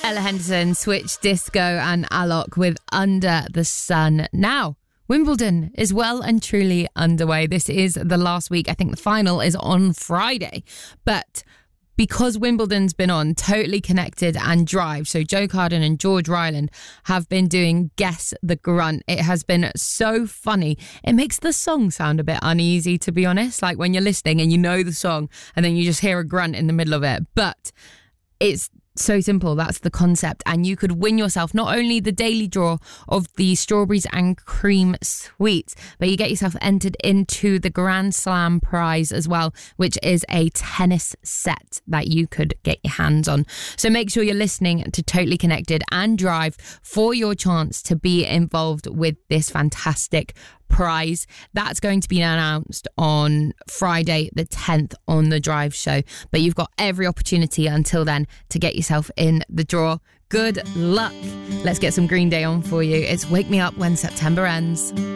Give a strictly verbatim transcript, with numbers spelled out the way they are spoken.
Ella Henderson, Switch Disco and Alok with Under the Sun. Now, Wimbledon is well and truly underway. This is the last week. I think the final is on Friday. But because Wimbledon's been on, Totally Connected and Drive, so Joe Carden and George Ryland have been doing Guess the Grunt. It has been so funny. It makes the song sound a bit uneasy, to be honest. Like when you're listening and you know the song and then you just hear a grunt in the middle of it. But it's so simple. That's the concept. And you could win yourself not only the daily draw of the strawberries and cream sweets, but you get yourself entered into the Grand Slam prize as well, which is a tennis set that you could get your hands on. So make sure you're listening to Totally Connected and Drive for your chance to be involved with this fantastic prize. That's going to be announced on Friday the tenth on the Drive show, but you've got every opportunity until then to get yourself in the draw. Good luck. Let's get some Green Day on for you. It's Wake Me Up When September Ends.